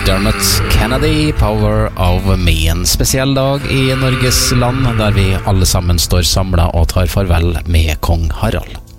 Dermot Kennedy, Power of Me. En spesiell dag i Norges land, der vi alle sammen står samlet og tar farvel med kong Harald.